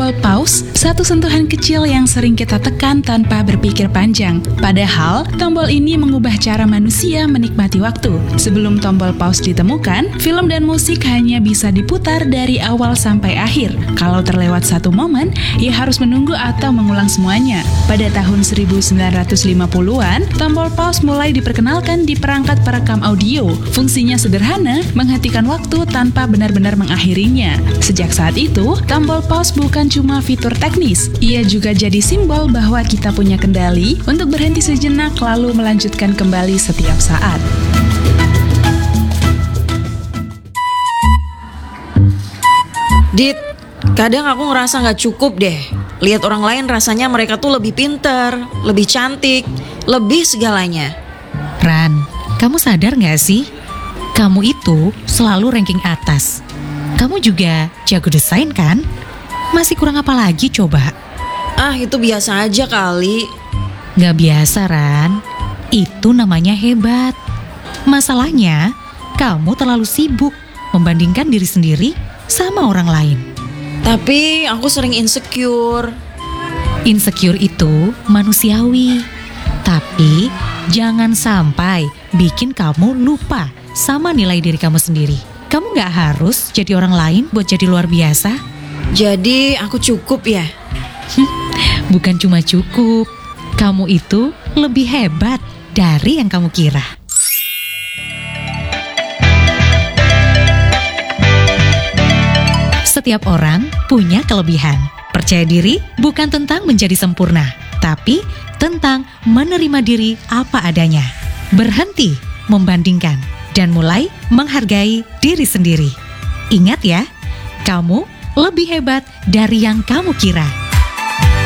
Tombol pause, satu sentuhan kecil yang sering kita tekan tanpa berpikir panjang. Padahal, tombol ini mengubah cara manusia menikmati waktu. Sebelum tombol pause ditemukan, film dan musik hanya bisa diputar dari awal sampai akhir. Kalau terlewat satu momen, ia harus menunggu atau mengulang semuanya. Pada tahun 1950-an, tombol pause mulai diperkenalkan di perangkat perekam audio. Fungsinya sederhana, menghentikan waktu tanpa benar-benar mengakhirinya. Sejak saat itu, tombol pause bukan cuma fitur teknis, ia juga jadi simbol bahwa kita punya kendali untuk berhenti sejenak lalu melanjutkan kembali setiap saat. Dit, kadang aku ngerasa gak cukup deh. Lihat orang lain rasanya mereka tuh lebih pinter, lebih cantik, lebih segalanya. Ran, kamu sadar gak sih? Kamu itu selalu ranking atas. Kamu juga jago desain kan? Masih kurang apa lagi coba? Ah, itu biasa aja kali. Gak biasa, Ran. Itu namanya hebat. Masalahnya, kamu terlalu sibuk membandingkan diri sendiri sama orang lain. Tapi aku sering insecure. Insecure itu manusiawi. Tapi jangan sampai bikin kamu lupa sama nilai diri kamu sendiri. Kamu gak harus jadi orang lain buat jadi luar biasa. Jadi aku cukup ya? Bukan cuma cukup, kamu itu lebih hebat dari yang kamu kira. Setiap orang punya kelebihan. Percaya diri bukan tentang menjadi sempurna, tapi tentang menerima diri apa adanya. Berhenti membandingkan dan mulai menghargai diri sendiri. Ingat ya, kamu lebih hebat dari yang kamu kira.